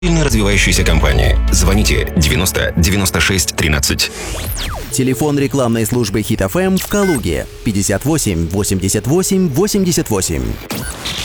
сильно развивающейся компании. Звоните 90 96 13. Телефон рекламной службы Hit FM в Калуге 58 88 88.